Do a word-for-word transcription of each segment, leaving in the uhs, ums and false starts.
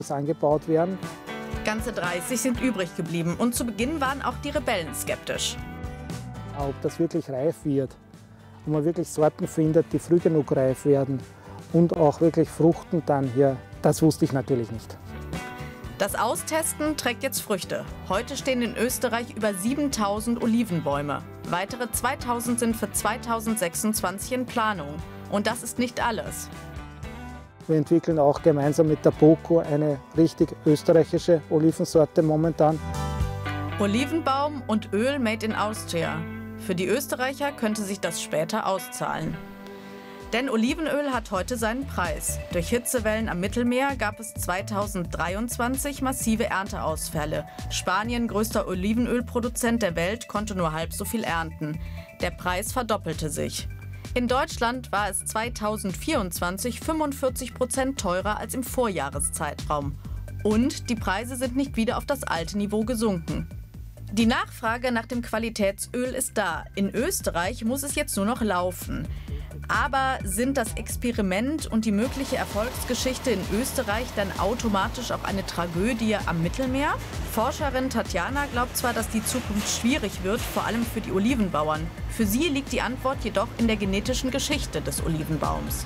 angebaut werden. Ganze dreißig sind übrig geblieben und zu Beginn waren auch die Rebellen skeptisch. Ob das wirklich reif wird und man wirklich Sorten findet, die früh genug reif werden und auch wirklich fruchten dann hier, das wusste ich natürlich nicht. Das Austesten trägt jetzt Früchte. Heute stehen in Österreich über siebentausend Olivenbäume. Weitere zweitausend sind für zweitausendsechsundzwanzig in Planung. Und das ist nicht alles. Wir entwickeln auch gemeinsam mit der BOKU eine richtig österreichische Olivensorte momentan. Olivenbaum und Öl made in Austria. Für die Österreicher könnte sich das später auszahlen. Denn Olivenöl hat heute seinen Preis. Durch Hitzewellen am Mittelmeer gab es zweitausenddreiundzwanzig massive Ernteausfälle. Spanien, größter Olivenölproduzent der Welt, konnte nur halb so viel ernten. Der Preis verdoppelte sich. In Deutschland war es zweitausendvierundzwanzig fünfundvierzig Prozent teurer als im Vorjahreszeitraum. Und die Preise sind nicht wieder auf das alte Niveau gesunken. Die Nachfrage nach dem Qualitätsöl ist da. In Österreich muss es jetzt nur noch laufen. Aber sind das Experiment und die mögliche Erfolgsgeschichte in Österreich dann automatisch auch eine Tragödie am Mittelmeer? Forscherin Tatjana glaubt zwar, dass die Zukunft schwierig wird, vor allem für die Olivenbauern. Für sie liegt die Antwort jedoch in der genetischen Geschichte des Olivenbaums.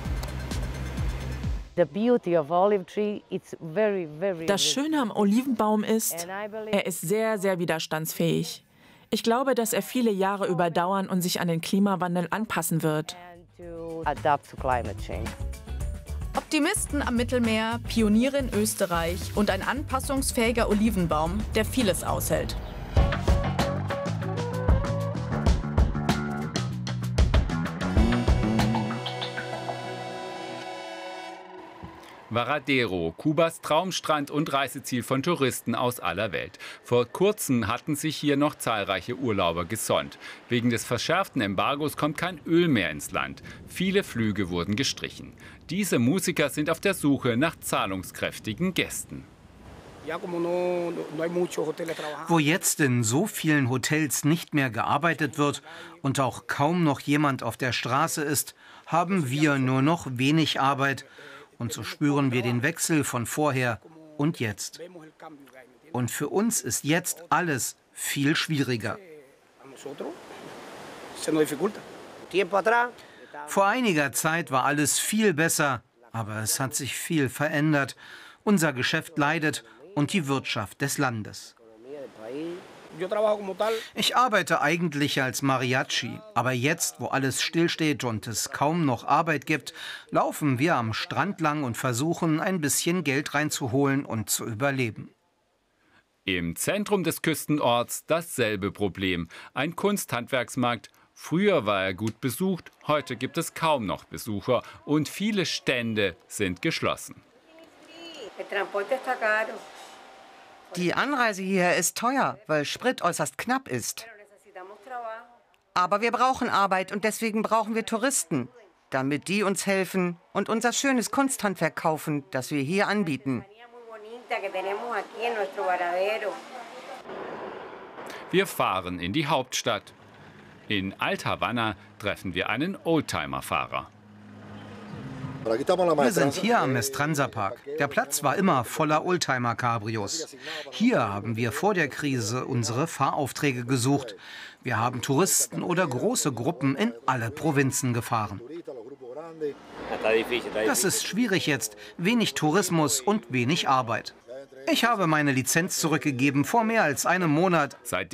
Das Schöne am Olivenbaum ist, er ist sehr, sehr widerstandsfähig. Ich glaube, dass er viele Jahre überdauern und sich an den Klimawandel anpassen wird. Optimisten am Mittelmeer, Pioniere in Österreich und ein anpassungsfähiger Olivenbaum, der vieles aushält. Varadero, Kubas Traumstrand und Reiseziel von Touristen aus aller Welt. Vor kurzem hatten sich hier noch zahlreiche Urlauber gesonnt. Wegen des verschärften Embargos kommt kein Öl mehr ins Land. Viele Flüge wurden gestrichen. Diese Musiker sind auf der Suche nach zahlungskräftigen Gästen. Wo jetzt in so vielen Hotels nicht mehr gearbeitet wird und auch kaum noch jemand auf der Straße ist, haben wir nur noch wenig Arbeit. Und so spüren wir den Wechsel von vorher und jetzt. Und für uns ist jetzt alles viel schwieriger. Vor einiger Zeit war alles viel besser, aber es hat sich viel verändert. Unser Geschäft leidet und die Wirtschaft des Landes. Ich arbeite eigentlich als Mariachi, aber jetzt, wo alles stillsteht und es kaum noch Arbeit gibt, laufen wir am Strand lang und versuchen, ein bisschen Geld reinzuholen und zu überleben. Im Zentrum des Küstenorts dasselbe Problem. Ein Kunsthandwerksmarkt. Früher war er gut besucht, heute gibt es kaum noch Besucher und viele Stände sind geschlossen. Die Anreise hierher ist teuer, weil Sprit äußerst knapp ist. Aber wir brauchen Arbeit und deswegen brauchen wir Touristen, damit die uns helfen und unser schönes Kunsthandwerk kaufen, das wir hier anbieten. Wir fahren in die Hauptstadt. In Alt-Havanna treffen wir einen Oldtimer-Fahrer. Wir sind hier am Mestranza Park. Der Platz war immer voller Oldtimer-Cabrios. Hier haben wir vor der Krise unsere Fahraufträge gesucht. Wir haben Touristen oder große Gruppen in alle Provinzen gefahren. Das ist schwierig jetzt. Wenig Tourismus und wenig Arbeit. Ich habe meine Lizenz zurückgegeben vor mehr als einem Monat. Seitdem